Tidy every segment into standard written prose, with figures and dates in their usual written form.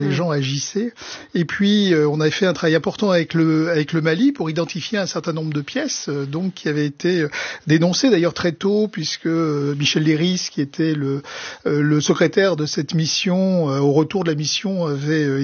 Les gens agissaient. Et puis, on avait fait un travail important avec le Mali pour identifier un certain nombre de pièces, donc qui avaient été dénoncées d'ailleurs très tôt, puisque Michel Léris, qui était le secrétaire de cette mission, au retour de la mission, avait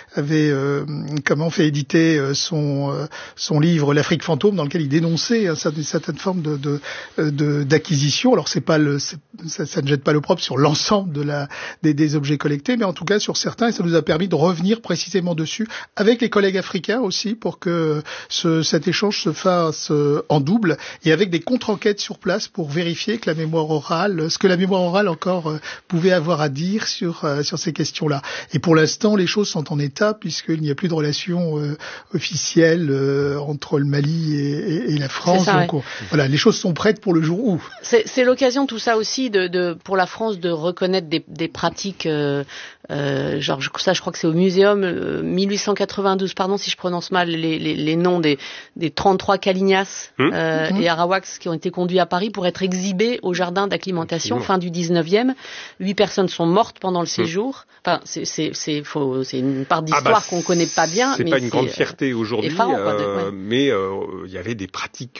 fait éditer son livre L'Afrique fantôme, dans lequel il dénonçait une certaine forme d'acquisition. Alors ça ne jette pas l'opprobre sur l'ensemble des objets collectés, mais en tout cas sur certains, et ça nous a permis de revenir précisément dessus avec les collègues africains aussi, pour que cet échange se fasse en double et avec des contre-enquêtes sur place pour vérifier que ce que la mémoire orale encore pouvait avoir à dire sur ces questions-là. Et pour l'instant, les choses sont en état, puisqu'il n'y a plus de relations officielles entre le Mali et la France. Ça, donc voilà, les choses sont prêtes pour le jour où. C'est l'occasion tout ça aussi pour la France de reconnaître des pratiques. Je crois que c'est au muséum 1892, pardon si je prononce mal les noms des 33 Calignas et Arawaks qui ont été conduits à Paris pour être exhibés au jardin d'acclimatation fin du 19e. 8 personnes sont mortes pendant le séjour. Enfin, c'est une part d'histoire qu'on connaît pas bien. C'est pas une grande fierté aujourd'hui, mais il y avait des pratiques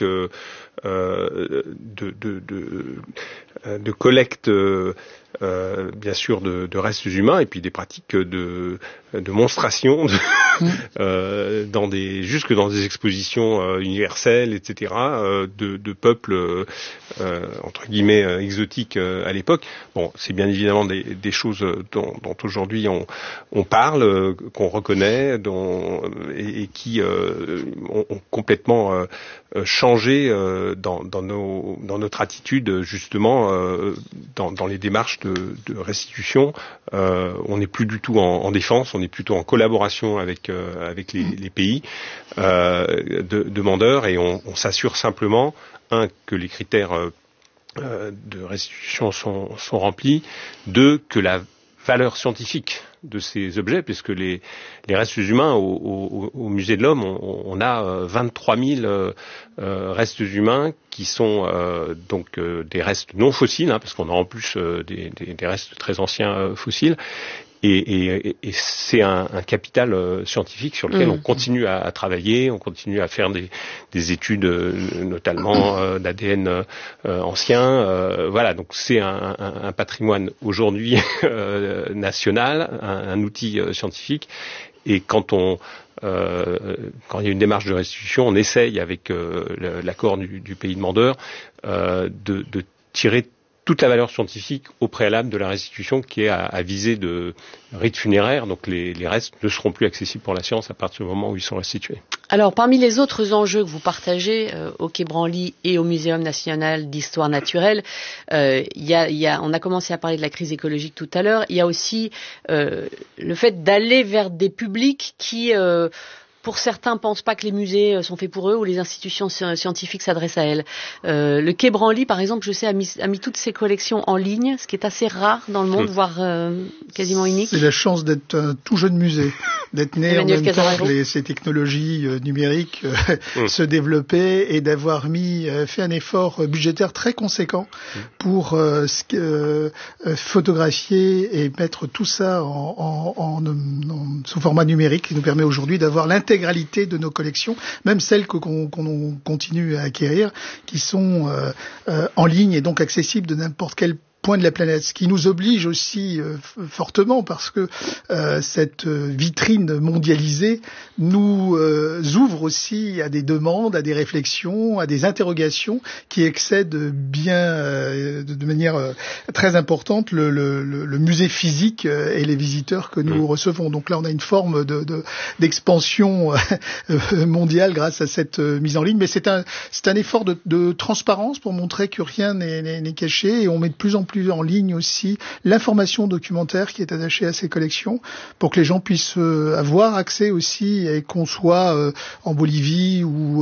de collecte, bien sûr, de restes humains, et puis des pratiques de monstration jusque dans des expositions universelles, etc., de peuples entre guillemets exotiques à l'époque. Bon, c'est bien évidemment des choses dont aujourd'hui on parle, qu'on reconnaît, et qui ont complètement changé dans notre attitude, justement, dans les démarches de restitution. On n'est plus du tout en défense, on est plutôt en collaboration avec les pays demandeurs, et on s'assure simplement, que les critères de restitution sont remplis, que la valeur scientifique de ces objets, puisque les restes humains au musée de l'Homme, on a 23 000 restes humains qui sont donc des restes non fossiles, parce qu'on a en plus des restes très anciens fossiles. Et c'est un capital scientifique sur lequel on continue à travailler, on continue à faire des études, notamment d'ADN ancien. Voilà, donc c'est un patrimoine aujourd'hui national, un outil scientifique. Et quand il y a une démarche de restitution, on essaye, avec l'accord du pays demandeur, de tirer toute la valeur scientifique au préalable de la restitution, qui est à viser de rite funéraire. Donc les restes ne seront plus accessibles pour la science à partir du moment où ils sont restitués. Alors, parmi les autres enjeux que vous partagez au Quai Branly et au Muséum national d'histoire naturelle, on a commencé à parler de la crise écologique tout à l'heure. Il y a aussi le fait d'aller vers des publics qui pour certains, pensent pas que les musées sont faits pour eux ou les institutions scientifiques s'adressent à elles. Le Quai Branly, par exemple, je sais, a mis toutes ses collections en ligne, ce qui est assez rare dans le monde, voire quasiment unique. C'est la chance d'être un tout jeune musée, d'être né en même temps que ces technologies numériques se développaient, et d'avoir fait un effort budgétaire très conséquent pour photographier et mettre tout ça sous format numérique, qui nous permet aujourd'hui d'avoir l'intégralité de nos collections, même celles qu'on continue à acquérir, qui sont en ligne et donc accessibles de n'importe quel point de la planète, ce qui nous oblige aussi fortement, parce que cette vitrine mondialisée nous ouvre aussi à des demandes, à des réflexions, à des interrogations qui excèdent bien de manière très importante le musée physique et les visiteurs que nous recevons. Donc là, on a une forme d'expansion mondiale grâce à cette mise en ligne, mais c'est un effort de transparence pour montrer que rien n'est caché, et on met de plus en plus en ligne aussi l'information documentaire qui est attachée à ces collections, pour que les gens puissent avoir accès aussi, et qu'on soit en Bolivie ou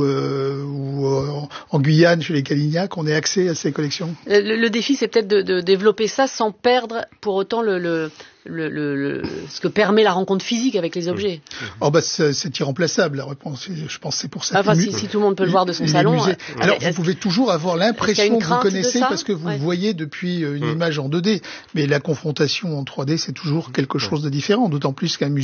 en Guyane chez les Calignac, qu'on ait accès à ces collections. Le défi, c'est peut-être de développer ça sans perdre pour autant ce que permet la rencontre physique avec les objets. C'est irremplaçable, la réponse. Je pense que c'est pour ça. Enfin, si tout le monde peut le voir de son salon. Alors, vous pouvez toujours avoir l'impression que vous connaissez parce que vous voyez depuis une image en 2D. Mais la confrontation en 3D, c'est toujours quelque chose de différent, d'autant plus qu'un musée